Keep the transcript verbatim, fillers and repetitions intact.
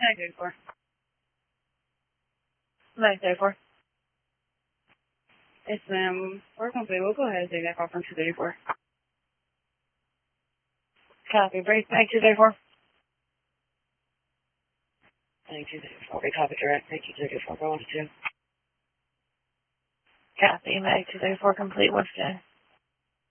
Mag thirty-four. Mag thirty-four. Yes, ma'am. We're complete. We'll go ahead and take that call from two thirty-four. Copy. Break. Mag two thirty-four. Thank you, thirty-four. We copy direct. Thank you, thirty-four. Go on to two. Copy. Mag two thirty-four complete. What's that?